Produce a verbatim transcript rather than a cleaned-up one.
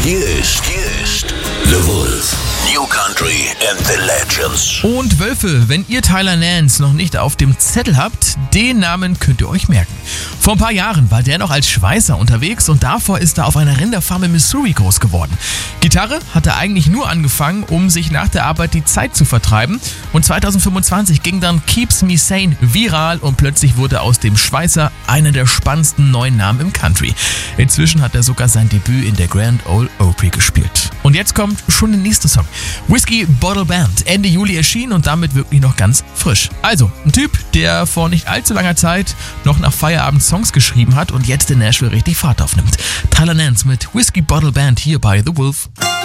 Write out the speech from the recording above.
Hier ist, hier ist The Wolf. New Country and the Legends. Und Wölfe, wenn ihr Tyler Nance noch nicht auf dem Zettel habt, den Namen könnt ihr euch merken. Vor ein paar Jahren war der noch als Schweißer unterwegs und davor ist er auf einer Rinderfarm in Missouri groß geworden. Gitarre hat er eigentlich nur angefangen, um sich nach der Arbeit die Zeit zu vertreiben. Und zwanzig fünfundzwanzig ging dann Keeps Me Sane viral und plötzlich wurde aus dem Schweißer einer der spannendsten neuen Namen im Country. Inzwischen hat er sogar sein Debüt in der Grand Ole Opry gespielt. Und jetzt kommt schon der nächste Song. Whiskey Bottle Band, Ende Juli erschienen und damit wirklich noch ganz frisch. Also, ein Typ, der vor nicht allzu langer Zeit noch nach Feierabend Songs geschrieben hat und jetzt in Nashville richtig Fahrt aufnimmt. Tyler Nance mit Whiskey Bottle Band hier bei The Wolf.